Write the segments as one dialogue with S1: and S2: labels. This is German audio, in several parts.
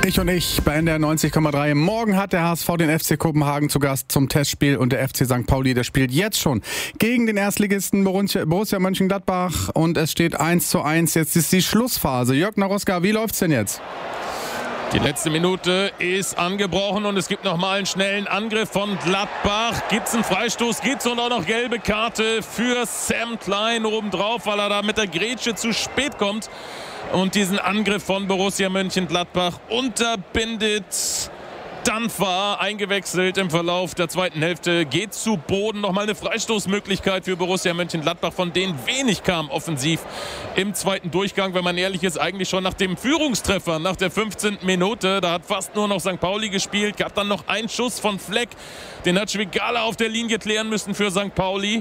S1: Ich und ich bei NDR 90,3. Morgen hat der HSV den FC Kopenhagen zu Gast zum Testspiel und der FC St. Pauli, der spielt jetzt schon gegen den Erstligisten Borussia Mönchengladbach und es steht 1:1. Jetzt ist die Schlussphase. Jörg Naroska, wie läuft's denn jetzt?
S2: Die letzte Minute ist angebrochen und es gibt nochmal einen schnellen Angriff von Gladbach. Gibt's einen Freistoß, gibt's und auch noch gelbe Karte für Sam Klein obendrauf, weil er da mit der Grätsche zu spät kommt und diesen Angriff von Borussia Mönchengladbach unterbindet. Danfer, eingewechselt im Verlauf der zweiten Hälfte, geht zu Boden. Nochmal eine Freistoßmöglichkeit für Borussia Mönchengladbach, von denen wenig kam offensiv im zweiten Durchgang. Wenn man ehrlich ist, eigentlich schon nach dem Führungstreffer, nach der 15. Minute. Da hat fast nur noch St. Pauli gespielt. Gab dann noch einen Schuss von Fleck. Den hat Schwigala auf der Linie klären müssen für St. Pauli.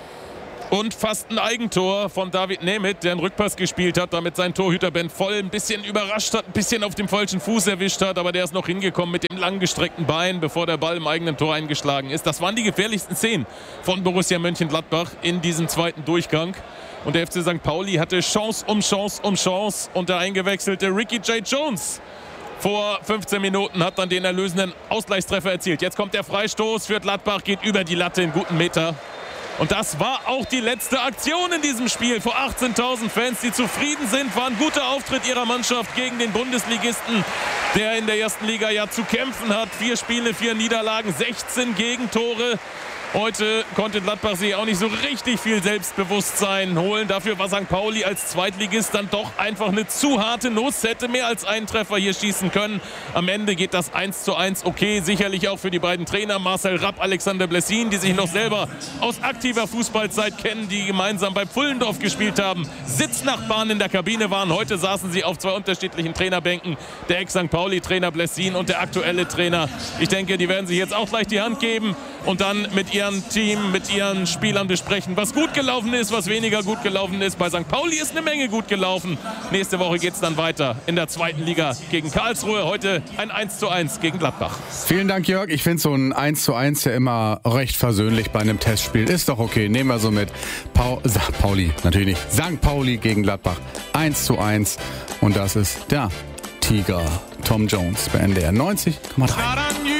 S2: Und fast ein Eigentor von David Nemeth, der einen Rückpass gespielt hat, damit sein Torhüter Ben Voll ein bisschen überrascht hat, ein bisschen auf dem falschen Fuß erwischt hat, aber der ist noch hingekommen mit dem langgestreckten Bein, bevor der Ball im eigenen Tor eingeschlagen ist. Das waren die gefährlichsten Szenen von Borussia Mönchengladbach in diesem zweiten Durchgang. Und der FC St. Pauli hatte Chance um Chance um Chance und der eingewechselte Ricky J. Jones vor 15 Minuten hat dann den erlösenden Ausgleichstreffer erzielt. Jetzt kommt der Freistoß für Gladbach, geht über die Latte in guten Meter. Und das war auch die letzte Aktion in diesem Spiel. Vor 18.000 Fans, die zufrieden sind, war ein guter Auftritt ihrer Mannschaft gegen den Bundesligisten, der in der ersten Liga ja zu kämpfen hat. 4 Spiele, 4 Niederlagen, 16 Gegentore. Heute konnte Gladbach sich auch nicht so richtig viel Selbstbewusstsein holen. Dafür war St. Pauli als Zweitligist dann doch einfach eine zu harte Nuss. Hätte mehr als einen Treffer hier schießen können. Am Ende geht das 1:1 okay. Sicherlich auch für die beiden Trainer Marcel Rapp, Alexander Blessin, die sich noch selber aus aktiver Fußballzeit kennen, die gemeinsam bei Pfullendorf gespielt haben. Sitznachbarn in der Kabine waren. Heute saßen sie auf 2 unterschiedlichen Trainerbänken. Der Ex-St. Pauli-Trainer Blessin und der aktuelle Trainer. Ich denke, die werden sich jetzt auch gleich die Hand geben und dann mit ihrem Team, mit ihren Spielern besprechen, was gut gelaufen ist, was weniger gut gelaufen ist. Bei St. Pauli ist eine Menge gut gelaufen. Nächste Woche geht es dann weiter in der zweiten Liga gegen Karlsruhe. Heute ein 1:1 gegen Gladbach.
S1: Vielen Dank, Jörg. Ich finde so ein 1:1 ja immer recht versöhnlich bei einem Testspiel. Ist doch okay, nehmen wir so mit. St. Pauli, natürlich nicht. St. Pauli gegen Gladbach. 1:1. Und das ist der Tiger Tom Jones bei NDR 90,3.